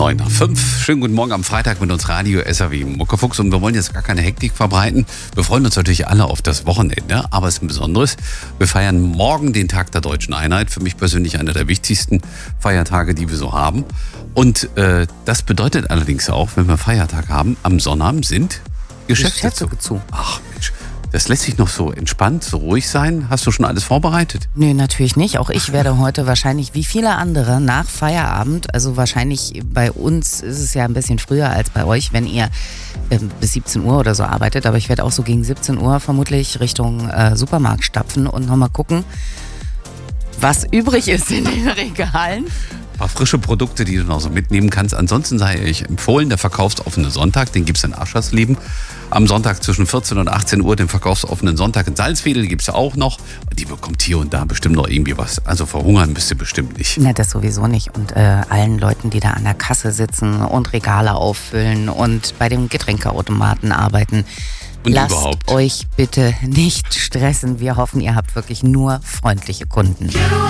9:05. Schönen guten Morgen am Freitag mit uns Radio SAW Muckefuchs. Und wir wollen jetzt gar keine Hektik verbreiten. Wir freuen uns natürlich alle auf das Wochenende, aber es ist ein Besonderes. Wir feiern morgen den Tag der Deutschen Einheit. Für mich persönlich einer der wichtigsten Feiertage, die wir so haben. Und das bedeutet allerdings auch, wenn wir Feiertag haben, am Sonnabend sind Geschäfte zu. Ach Mensch. Das lässt sich noch so entspannt, so ruhig sein. Hast du schon alles vorbereitet? Nö, natürlich nicht. Auch ich werde heute wahrscheinlich wie viele andere nach Feierabend, also wahrscheinlich bei uns ist es ja ein bisschen früher als bei euch, wenn ihr bis 17 Uhr oder so arbeitet. Aber ich werde auch so gegen 17 Uhr vermutlich Richtung Supermarkt stapfen und nochmal gucken, was übrig ist in den Regalen. Ein paar frische Produkte, die du noch so mitnehmen kannst. Ansonsten sei euch empfohlen, der verkaufsoffene Sonntag, den gibt es in Aschersleben. Am Sonntag zwischen 14 und 18 Uhr den verkaufsoffenen Sonntag in Salzwedel gibt es auch noch. Die bekommt hier und da bestimmt noch irgendwie was. Also verhungern müsst ihr bestimmt nicht. Na, das sowieso nicht. Und allen Leuten, die da an der Kasse sitzen und Regale auffüllen und bei dem Getränkeautomaten arbeiten, und lasst überhaupt euch bitte nicht stressen. Wir hoffen, ihr habt wirklich nur freundliche Kunden.